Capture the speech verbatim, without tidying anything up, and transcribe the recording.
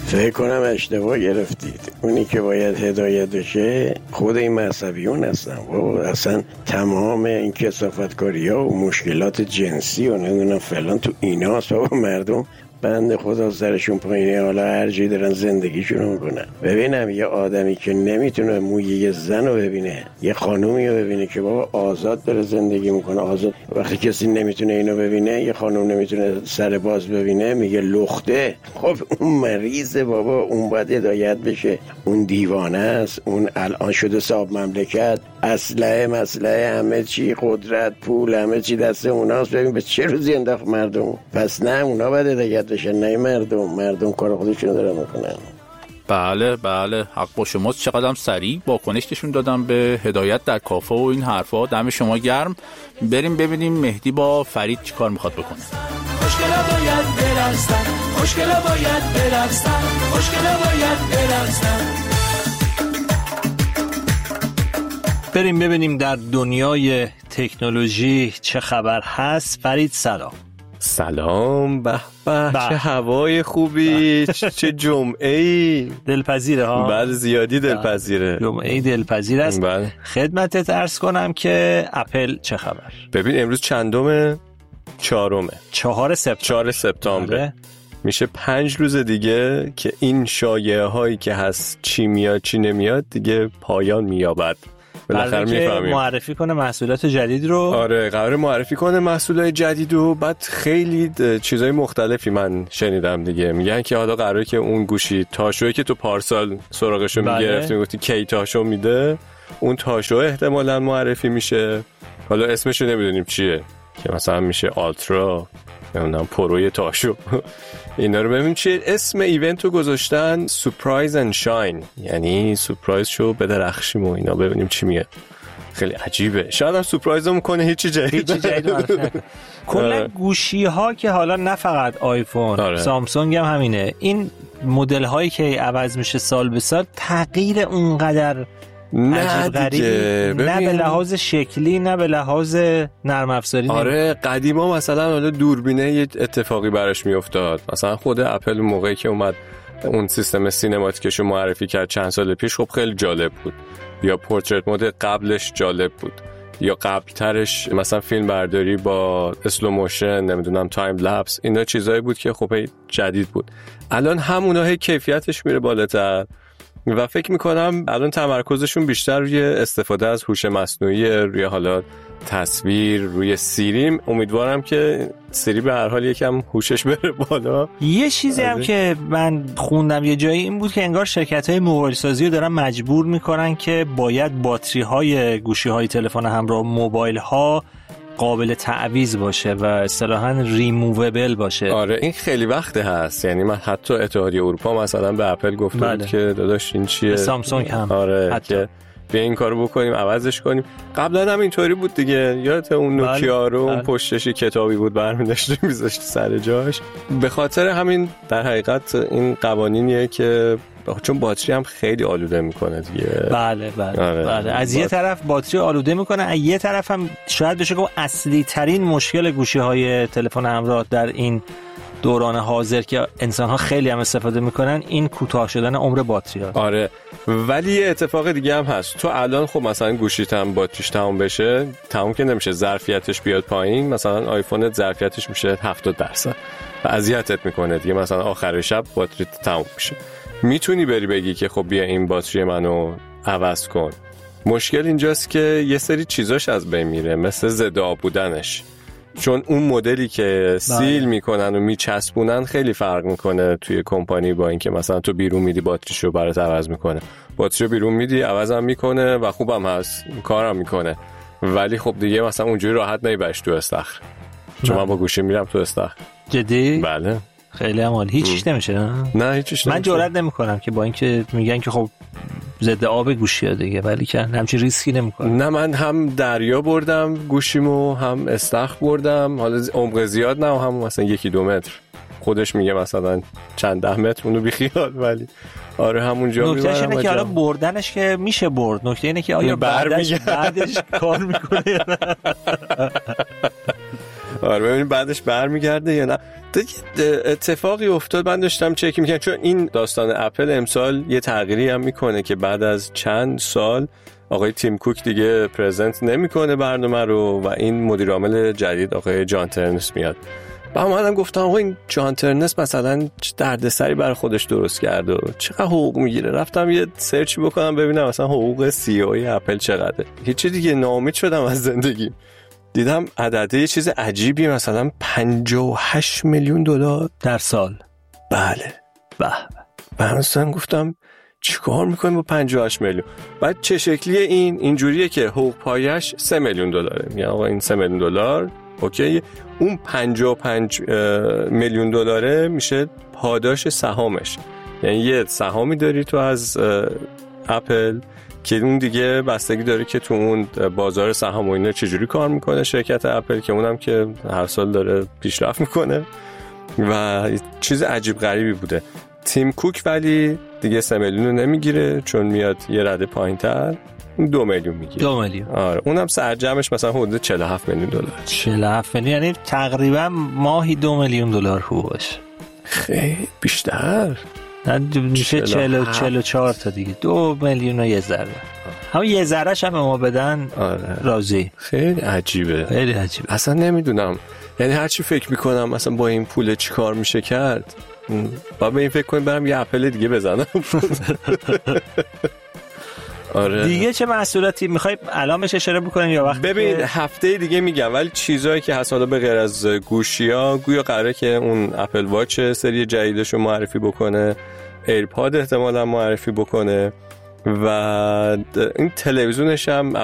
فکر کنم اشتباه گرفتید. اونی که باید هدایت بشه خود این مذهبیون هستن. بابا اصلا تمام این کثافتکاری ها و مشکلات جنسی و نمیدونم فلان تو ایناست. بابا مردم بند خدا سرشون پایینه، حالا هر جایی دارن زندگیشون رو میکنن. ببینم یه آدمی که نمیتونه موی یه زن رو ببینه، یه خانومی رو ببینه که بابا آزاد داره زندگی میکنه، آزاد، وقتی کسی نمیتونه اینو ببینه، یه خانوم نمیتونه سر باز ببینه، میگه لخته. خب اون مریضه بابا، اون باید هدایت بشه. اون دیوانه است، اون الان شده صاحب مملکت، اسلحه مسلحه همه چی، قدرت پول همه چی دست اوناست. ببین به چه روزی انداخت مردم. پس نه اونا باید هدایت بشن، نه مردم. مردم کار خودشون دارن میکنن. بله بله حق با شماست. چقدر سریع واکنش نشون دادم به هدایت در کافه و این حرفا. دم شما گرم. بریم ببینیم مهدی با فرید چی کار میخواد بکنه. خوشگلا باید برقصن، خوشگلا باید برقصن، خوشگلا باید برقصن. بریم ببینیم در دنیای تکنولوژی چه خبر هست. فرید سلام. سلام. به به چه هوای خوبی، چه جمعه‌ای دلپذیره ها. بله زیادی دلپذیره، جمعه دلپذیر است. بله. خدمتت عرض کنم که اپل چه خبر. ببین امروز چندمه؟ چهارمه. چهار سپتامبر. چهار سپتامبر. میشه پنج روز دیگه که این شایعه هایی که هست چی میاد چی نمیاد دیگه پایان مییابد. بالاخره میفهمیم. معرفی کنه محصولات جدید رو. آره قراره معرفی کنه محصولات جدید و بعد خیلی چیزای مختلفی من شنیدم دیگه. میگن که حالا قراره که اون گوشی تاشویی که تو پارسال سراغشو بله. میگرفتی میگفتی کی تاشو میده، اون تاشو احتمالاً معرفی میشه. حالا اسمشو نمیدونیم چیه، که مثلا میشه آلترا، نمیدونم پروی تاشو. اینا رو ببینیم چیه. اسم ایونتو گذاشتن سورپرایز اند شاین، یعنی سورپرایز شو بدرخشیم و اینا، ببینیم چی میگه. خیلی عجیبه. شاید هم سورپرایزمون کنه هیچی جدید هیچی جدید کلا گوشی ها که حالا نه فقط آیفون آره. سامسونگ هم همینه، این مدل هایی که عوض میشه سال به سال تغییر اونقدر نه دیگه، نه به لحاظ شکلی نه به لحاظ نرم افزاری. آره قدیما مثلا حالا دوربینه یه اتفاقی براش میافتاد. مثلا خود اپل موقعی که اومد اون سیستم سینماتیکشو معرفی کرد چند سال پیش، خب خیلی جالب بود. یا پورتریت مود قبلش جالب بود، یا قبلترش مثلا فیلم برداری با اسلو موشن، نمیدونم تایم لپس، اینا چیزایی بود که خب جدید بود. الان همونا هی کیفیتش میره بالاتر و فکر میکنم الان تمرکزشون بیشتر روی استفاده از هوش مصنوعی، روی حالا تصویر، روی سیریم. امیدوارم که سیری به هر حال یکم هوشش بره بالا. یه چیزی هم که من خوندم یه جایی این بود که انگار شرکت‌های موبایل سازی رو دارن مجبور میکنن که باید باتری‌های گوشی‌های تلفن همراه موبایل‌ها قابل تعویض باشه و اصطلاحاً ریمووبل باشه. آره این خیلی وقته هست. یعنی من حتی اتحادیه اروپا مثلا به اپل گفته بله. بود که داداش این چیه. سامسونگ هم آره حتی. که بیا این کارو بکنیم عوضش کنیم. قبلا هم اینطوری بود دیگه. یادت اون نوکیا رو اون پشتش کتابی بود برمی‌داشت می‌ذاشت سر جاش. به خاطر همین در حقیقت این قوانینیه که چون باتری هم خیلی آلوده میکنه دیگه. بله بله آره. بله از یه طرف باتری آلوده میکنه، از یه طرف هم شاید بشه که اصلی ترین مشکل گوشی های تلفن همراه در این دوران حاضر که انسان ها خیلی هم استفاده میکنن این کوتاه شدن عمر باتری ها. آره ولی یه اتفاق دیگه هم هست. تو الان خب مثلا گوشیت هم باتریش تموم بشه، تموم که نمیشه، ظرفیتش بیاد پایین، مثلا آیفونت ظرفیتش میشه هفتاد درصد و اذیتت میکنه دیگه. مثلا آخر شب باتریت تموم میشه، میتونی بری بگی که خب بیا این باتری منو عوض کن. مشکل اینجاست که یه سری چیزاش از بین میره، مثل ضد آب بودنش، چون اون مدلی که سیل میکنن و میچسبونن خیلی فرق میکنه توی کمپانی با اینکه مثلا تو بیرون میدی باتریشو برات عوض میکنه. باتریشو بیرون میدی عوضم میکنه و خوبم هست، کارم میکنه، ولی خب دیگه مثلا اونجوری راحت نمیبرش تو استخر. چون من با گوشی میرم تو استخر. جدی؟ بله خیلی عمال هیچیش نمیشه. نه نه هیچیش نمیشه. من جرئت نمیکنم که با اینکه میگن که خب ضد آب گوشیه دیگه، ولی که همچین ریسکی نمیکنم. نه من هم دریا بردم گوشیمو، هم استخر بردم، حالا عمق زیاد نه، هم مثلا یکی دو متر. خودش میگه مثلا چند ده متر، اونو بیخیال، ولی آره همونجا میبرم. نکتهش اینه که حالا بردنش که میشه برد، نکته اینه که آیا بعدش بعدش کار میکنه یا نه. آره ببینیم بعدش برمیگرده یا نه. اتفاقی افتاد من داشتم چک میکنم، چون این داستان اپل امسال یه تغییری هم میکنه که بعد از چند سال آقای تیم کوک دیگه پرزنت نمیکنه برنامه رو و این مدیر عامل جدید آقای جان ترنس میاد. با اومدم گفتم آقا این جان ترنس مثلا دردسری برای خودش درست کرده و چقدر حقوق میگیره. رفتم یه سرچ بکنم ببینم مثلا حقوق سی او ای اپل چقدره. هیچی دیگه ناامید شدم از زندگی. دیدم عدده یه چیز عجیبی، مثلا پنجاه و هشت میلیون دلار در سال. بله به به مثلا گفتم چیکار میکنیم با پنجاه و هشت میلیون؟ بعد چه شکلیه این؟ اینجوریه که حقوق پایش سه میلیون دلاره. میگن آقا این سه میلیون دلار اوکی، اون پنجاه و پنج میلیون دلاره میشه پاداش سهامش. یعنی یه سهامی داری تو از اپل که اون دیگه بستگی داره که تو اون بازار سهام و اینا چجوری کار میکنه شرکت اپل، که اونم که هر سال داره پیشرفت میکنه و چیز عجیب غریبی بوده. تیم کوک ولی دیگه سه میلیون رو نمیگیره چون میاد یه رده پایین تر، دو میلیون میگیره. دو میلیون. آره اونم سرجمش مثلا حدود چهل و هفت میلیون دلار. چهل و هفت میلیون یعنی تقریبا ماهی دو میلیون دلار حقوقش. خیلی بیشتر میشه چهل و چهار تا دیگه، دو میلیون و یه ذره. همون یه ذرهش هم ما بدن. آره. راضی. خیلی عجیبه، خیلی عجیبه. اصلا نمیدونم، یعنی هر چی فکر میکنم مثلا با این پول چی کار میشه کرد، با به این فکر کنیم برم یه اپل دیگه بزنم. آره دیگه چه محصولاتی میخوای الان بهش اشاره بکنیم یا وقتی؟ ببین هفته دیگه میگم، ولی چیزایی که هست حالا به غیر از گوشی‌ها، گویا قراره که اون اپل واچ سری جدیدش رو معرفی بکنه، ایرپاد احتمالاً معرفی بکنه و این تلویزیونش هم